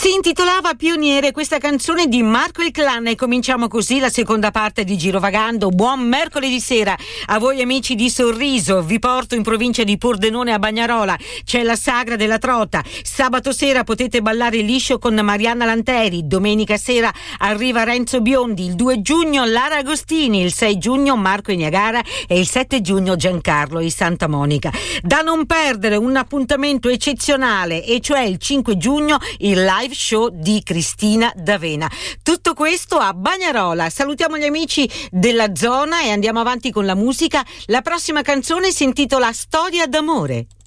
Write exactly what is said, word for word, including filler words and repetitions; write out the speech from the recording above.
Si intitolava Pioniere questa canzone di Marco il Clan e cominciamo così la seconda parte di Girovagando. Buon mercoledì sera a voi amici di Sorriso, vi porto in provincia di Pordenone a Bagnarola, c'è la Sagra della Trota, sabato sera potete ballare liscio con Marianna Lanteri, domenica sera arriva Renzo Biondi, il due giugno Lara Agostini, il sei giugno Marco Niagara e il sette giugno Giancarlo di Santa Monica. Da non perdere un appuntamento eccezionale, e cioè il cinque giugno il live show di Cristina D'Avena. Tutto questo a Bagnarola. Salutiamo gli amici della zona e andiamo avanti con la musica. La prossima canzone si intitola Storia d'amore.